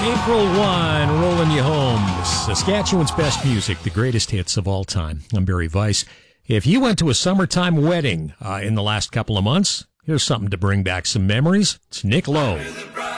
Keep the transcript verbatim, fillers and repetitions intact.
April first, rolling you home. Saskatchewan's best music, the greatest hits of all time. I'm Barry Weiss. If you went to a summertime wedding uh, in the last couple of months, here's something to bring back some memories. It's Nick Lowe.